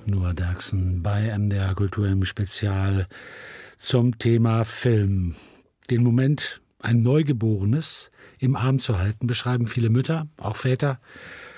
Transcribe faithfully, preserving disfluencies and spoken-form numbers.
Noah Derksen bei M D R Kultur im Spezial zum Thema Film. Den Moment, ein Neugeborenes im Arm zu halten, beschreiben viele Mütter, auch Väter,